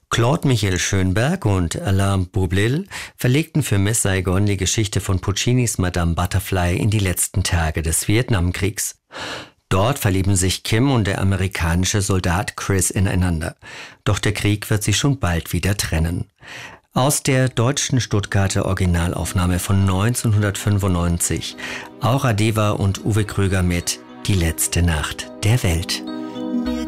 Claude Michael Schönberg und Alain Boublil verlegten für Miss Saigon die Geschichte von Puccinis Madame Butterfly in die letzten Tage des Vietnamkriegs. Dort verlieben sich Kim und der amerikanische Soldat Chris ineinander. Doch der Krieg wird sie schon bald wieder trennen. Aus der deutschen Stuttgarter Originalaufnahme von 1995. Aura Deva und Uwe Kröger mit Die letzte Nacht der Welt.